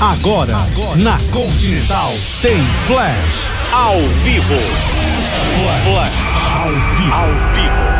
Agora, na Continental, tem Flash ao vivo. Flash ao vivo.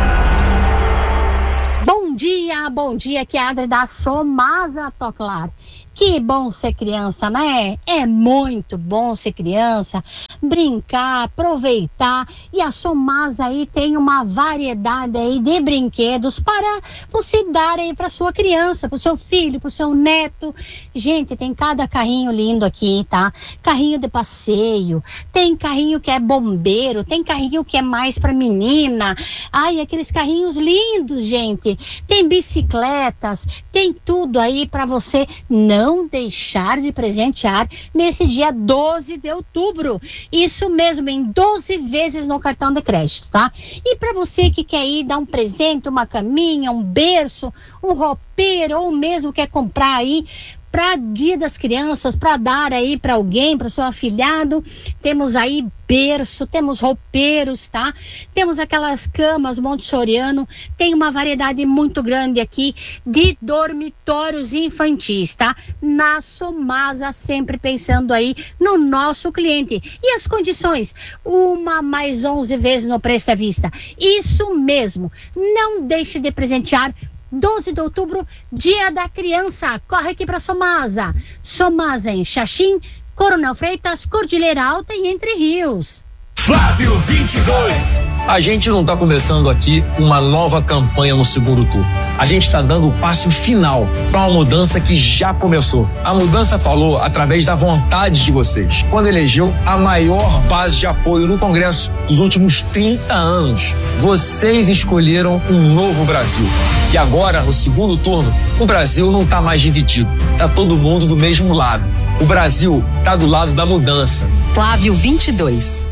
Bom dia, que é a Adri da Somasa Toclar. Que bom ser criança, né? É muito bom ser criança, brincar, aproveitar. E a Somasa aí tem uma variedade aí de brinquedos para você dar aí para sua criança, para o seu filho, para o seu neto. Gente, tem cada carrinho lindo aqui, tá? Carrinho de passeio, tem carrinho que é bombeiro, tem carrinho que é mais para menina. Ai, aqueles carrinhos lindos, gente. Tem bicicletas, tem tudo aí para você não deixar de presentear nesse dia 12 de outubro. Isso mesmo, em 12 vezes no cartão de crédito, tá? E para você que quer ir dar um presente, uma caminha, um berço, um roupeiro, ou mesmo quer comprar aí para Dia das Crianças, para dar aí para alguém, para o seu afilhado, temos aí berço, temos roupeiros, tá? Temos aquelas camas montessoriano, tem uma variedade muito grande aqui de dormitórios infantis, tá? Na Somasa, sempre pensando aí no nosso cliente. E as condições? 1 mais 11 vezes no preço à vista. Isso mesmo, não deixe de presentear 12 de outubro, Dia da Criança. Corre aqui para Somasa. Somasa em Xaxim, Coronel Freitas, Cordilheira Alta e Entre Rios. Flávio 22. A gente não está começando aqui uma nova campanha no segundo turno. A gente está dando o passo final para uma mudança que já começou. A mudança falou através da vontade de vocês, quando elegeu a maior base de apoio no Congresso dos últimos 30 anos. Vocês escolheram um novo Brasil. E agora, no segundo turno, o Brasil não está mais dividido. Está todo mundo do mesmo lado. O Brasil está do lado da mudança. Flávio 22.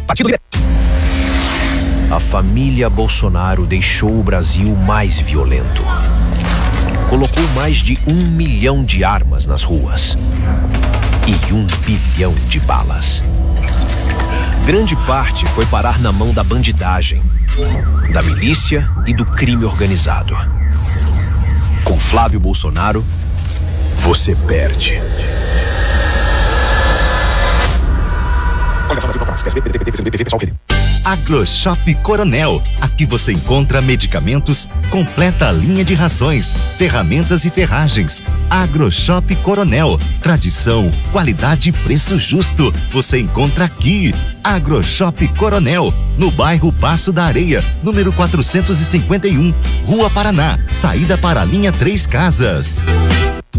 A família Bolsonaro deixou o Brasil mais violento. Colocou mais de 1 milhão de armas nas ruas e 1 bilhão de balas. Grande parte foi parar na mão da bandidagem, da milícia e do crime organizado. Com Flávio Bolsonaro, você perde. AgroShop Coronel. Aqui você encontra medicamentos, completa linha de rações, ferramentas e ferragens. AgroShop Coronel. Tradição, qualidade e preço justo. Você encontra aqui. AgroShop Coronel, no bairro Passo da Areia, número 451, Rua Paraná, saída para a linha Três Casas.